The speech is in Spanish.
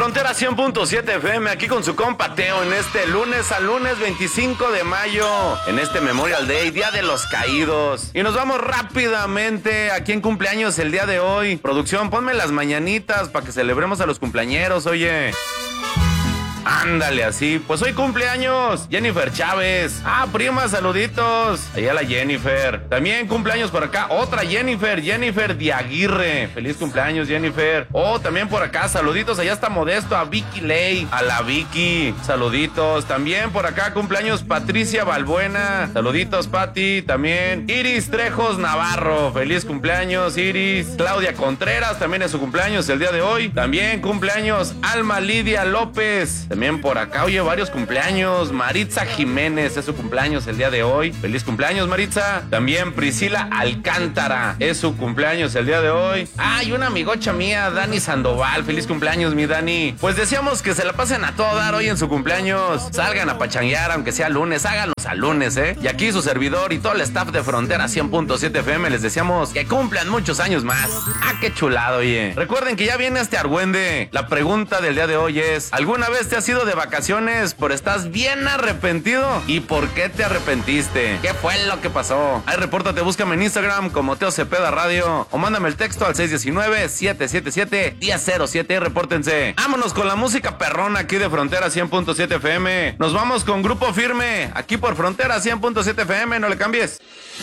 Frontera 100.7 FM, aquí con su compa Teo en este lunes a lunes 25 de mayo, en este Memorial Day, Día de los Caídos. Y nos vamos rápidamente a quien cumpleaños el día de hoy. Producción, ponme las mañanitas para que celebremos a los cumpleañeros, oye. Ándale, así. Pues hoy cumpleaños Jennifer Chávez. Ah, prima, saluditos. Allá la Jennifer. También cumpleaños por acá otra Jennifer de Aguirre. Feliz cumpleaños, Jennifer. Oh, también por acá, saluditos. Allá está Modesto, a Vicky Ley, a la Vicky. Saluditos. También por acá cumpleaños Patricia Balbuena. Saluditos, Pati. También Iris Trejos Navarro. Feliz cumpleaños, Iris. Claudia Contreras, también es su cumpleaños el día de hoy. También cumpleaños Alma Lidia López. También por acá, oye, varios cumpleaños. Maritza Jiménez es su cumpleaños el día de hoy. Feliz cumpleaños, Maritza. También Priscila Alcántara es su cumpleaños el día de hoy. Ah, y una amigocha mía, Dani Sandoval. Feliz cumpleaños, mi Dani. Pues decíamos que se la pasen a todo dar hoy en su cumpleaños. Salgan a pachanguear, aunque sea lunes. Háganlos a lunes, ¿eh? Y aquí su servidor y todo el staff de Frontera 100.7 FM les deseamos que cumplan muchos años más. Ah, qué chulado, oye. Recuerden que ya viene este argüende. La pregunta del día de hoy es: ¿alguna vez te has ido de vacaciones pero estás bien arrepentido? ¿Y por qué te arrepentiste? ¿Qué fue lo que pasó? Ahí repórtate, búscame en Instagram como Teo Cepeda Radio o mándame el texto al 619-777-1007 y repórtense. Vámonos con la música perrona aquí de Frontera 100.7 FM. Nos vamos con Grupo Firme aquí por Frontera 100.7 FM, no le cambies.